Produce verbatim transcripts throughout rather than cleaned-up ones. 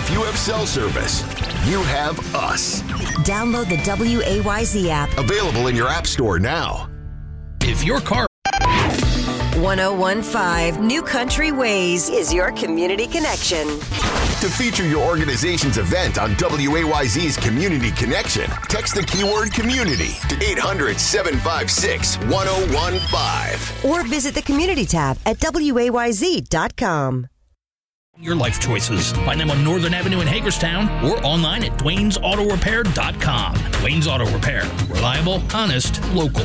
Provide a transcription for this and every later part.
If you have cell service, you have us. Download the W A Y Z app. Available in your app store now. If your car... one oh one point five New Country Ways is your community connection. To feature your organization's event on W A Y Z's Community Connection, text the keyword community to eight hundred, seven five six, one oh one five. Or visit the community tab at W A Y Z dot com. Your life choices. Find them on Northern Avenue in Hagerstown or online at Dwayne's Auto Repair dot com. Dwayne's Auto Repair. Reliable, honest, local.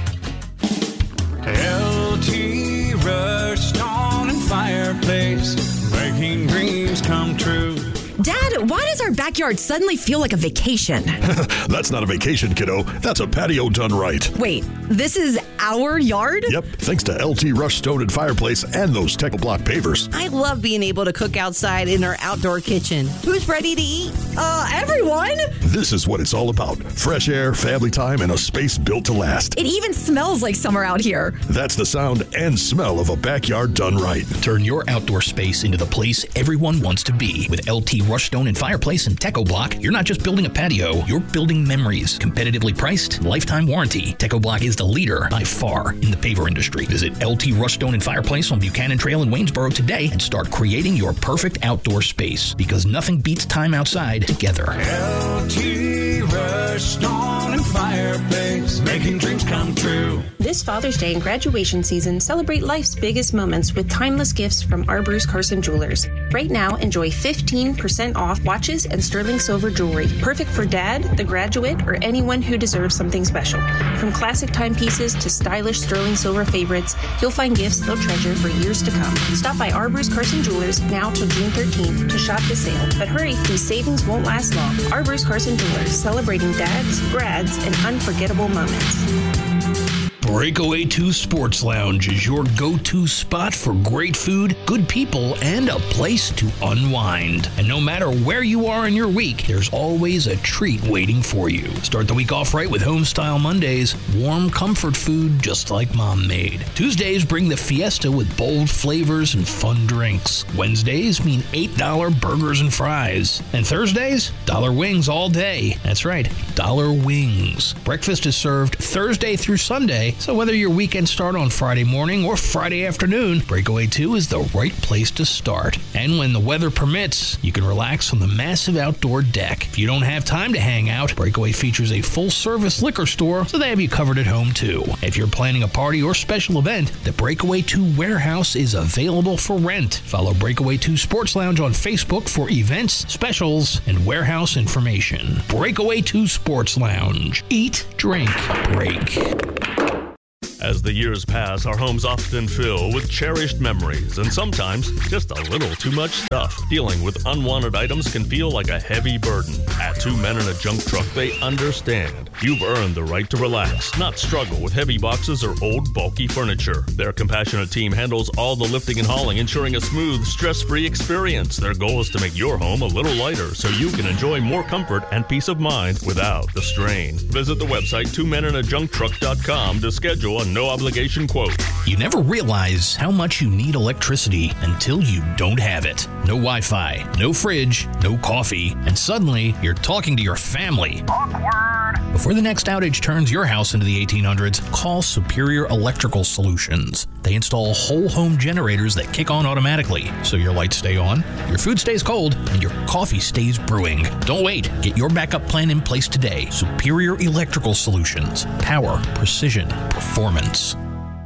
L T Rush Stone and Fireplace, making dreams come true. Dad, why does our backyard suddenly feel like a vacation? That's not a vacation, kiddo. That's a patio done right. Wait, this is our yard? Yep, thanks to L T Rush Stone and Fireplace and those Techo Block pavers. I love being able to cook outside in our outdoor kitchen. Who's ready to eat? Uh, everyone? This is what it's all about. Fresh air, family time, and a space built to last. It even smells like summer out here. That's the sound and smell of a backyard done right. Turn your outdoor space into the place everyone wants to be. With L T Rush Stone and Fireplace and Techo Block, you're not just building a patio, you're building memories. Competitively priced, lifetime warranty. Techo Block is the leader by far in the paver industry. Visit L T Rush Stone and Fireplace on Buchanan Trail in Waynesboro today and start creating your perfect outdoor space, because nothing beats time outside together. L T Rush Stone and Fireplace, making dreams come true. This Father's Day and graduation season, celebrate life's biggest moments with timeless gifts from our Bruce Carson Jewelers. Right now, enjoy fifteen percent off watches and sterling silver jewelry. Perfect for dad, the graduate, or anyone who deserves something special. From classic timepieces to stylish sterling silver favorites, you'll find gifts they'll treasure for years to come. Stop by our Bruce Carson Jewelers now till June thirteenth to shop the sale. But hurry, these savings won't last long. Our Bruce Carson Jewelers, celebrating dads, grads, and unforgettable moments. Breakaway two Sports Lounge is your go-to spot for great food, good people, and a place to unwind. And no matter where you are in your week, there's always a treat waiting for you. Start the week off right with Homestyle Mondays, warm comfort food just like Mom made. Tuesdays bring the fiesta with bold flavors and fun drinks. Wednesdays mean eight dollar burgers and fries. And Thursdays, dollar wings all day. That's right, dollar wings. Breakfast is served Thursday through Sunday, so whether your weekends start on Friday morning or Friday afternoon, Breakaway two is the right place to start. And when the weather permits, you can relax on the massive outdoor deck. If you don't have time to hang out, Breakaway features a full-service liquor store, so they have you covered at home too. If you're planning a party or special event, the Breakaway two warehouse is available for rent. Follow Breakaway two Sports Lounge on Facebook for events, specials, and warehouse information. Breakaway two Sports Lounge. Eat, drink, break. As the years pass, our homes often fill with cherished memories and sometimes just a little too much stuff. Dealing with unwanted items can feel like a heavy burden. At Two Men in a Junk Truck, they understand. You've earned the right to relax, not struggle with heavy boxes or old, bulky furniture. Their compassionate team handles all the lifting and hauling, ensuring a smooth, stress-free experience. Their goal is to make your home a little lighter so you can enjoy more comfort and peace of mind without the strain. Visit the website two men in a junk truck dot com to schedule a no-obligation quote. You never realize how much you need electricity until you don't have it. No Wi-Fi, no fridge, no coffee, and suddenly you're talking to your family. Awkward. Before the next outage turns your house into the eighteen hundreds, call Superior Electrical Solutions. They install whole home generators that kick on automatically, so your lights stay on, your food stays cold, and your coffee stays brewing. Don't wait. Get your backup plan in place today. Superior Electrical Solutions. Power, precision, performance.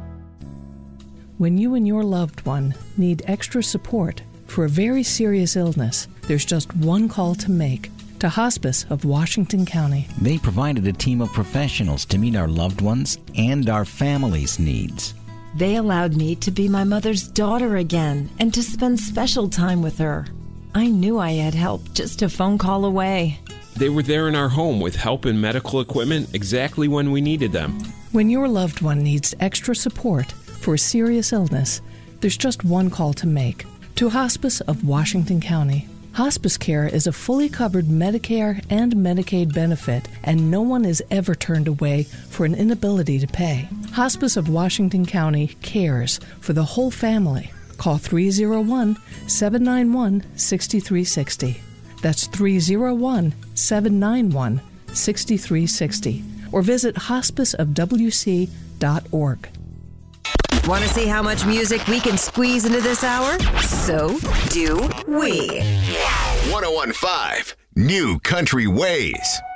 When you and your loved one need extra support for a very serious illness, there's just one call to make. To Hospice of Washington County. They provided a team of professionals to meet our loved ones and our family's needs. They allowed me to be my mother's daughter again and to spend special time with her. I knew I had help just a phone call away. They were there in our home with help and medical equipment exactly when we needed them. When your loved one needs extra support for a serious illness, there's just one call to make. To Hospice of Washington County. Hospice care is a fully covered Medicare and Medicaid benefit, and no one is ever turned away for an inability to pay. Hospice of Washington County cares for the whole family. Call three oh one, seven nine one, six three six oh. That's three oh one, seven nine one, six three six zero. Or visit hospice of w c dot org. Want to see how much music we can squeeze into this hour? So do we. one oh one point five New Country Ways.